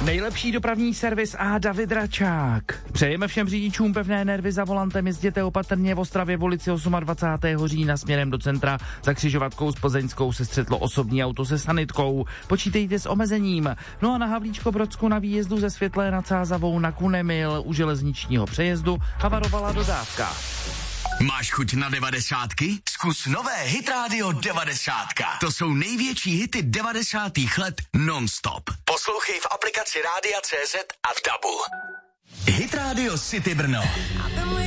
Nejlepší dopravní servis a David Račák. Přejeme všem řidičům pevné nervy za volantem, jezděte opatrně. V Ostravě v ulici 28. října směrem do centra za křižovatkou s Plzeňskou se střetlo osobní auto se sanitkou. Počítejte s omezením. No a na Havlíčko-Brodsku na výjezdu ze Světlé nad Sázavou na Kunemil u železničního přejezdu havarovala dodávka. Máš chuť na 90ky? Zkus nové Hit Radio 90. To jsou největší hity 90. let non-stop. Poslouchej v aplikaci Rádia.cz a v DABu. Hit Radio City Brno.